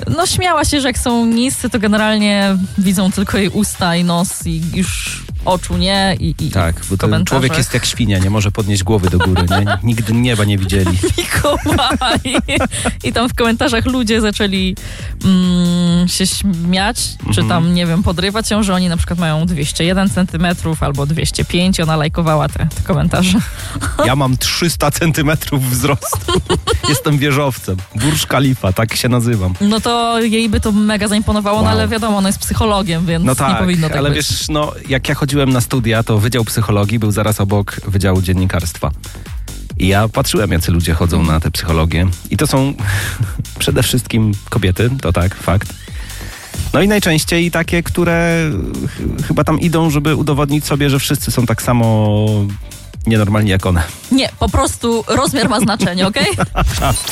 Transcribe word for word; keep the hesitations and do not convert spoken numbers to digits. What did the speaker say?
No śmiała się, że jak są niscy, to generalnie widzą tylko jej usta i nos i już oczu nie i, i tak, bo ten człowiek jest jak świnia, nie może podnieść głowy do góry, nie? Nigdy nieba nie widzieli. Mikołaj. I tam w komentarzach ludzie zaczęli mm, się śmiać, mm-hmm. czy tam, nie wiem, podrywać ją, że oni na przykład mają dwieście jeden centymetrów albo dwieście pięć, ona lajkowała te, te komentarze. Ja mam trzysta centymetrów wzrostu. Jestem wieżowcem. Burj Khalifa, tak się nazywam. No to jej by to mega zaimponowało, wow. No ale wiadomo, ona jest psychologiem, więc no tak, nie powinno tak ale być. Wiesz, no jak ja chodziłem na studia, to Wydział Psychologii był zaraz obok Wydziału Dziennikarstwa. I ja patrzyłem, jacy ludzie chodzą na tę psychologię. I to są przede wszystkim kobiety, to tak, fakt. No i najczęściej takie, które ch- chyba tam idą, żeby udowodnić sobie, że wszyscy są tak samo nienormalni jak one. Nie, po prostu rozmiar ma znaczenie, okej? Okay?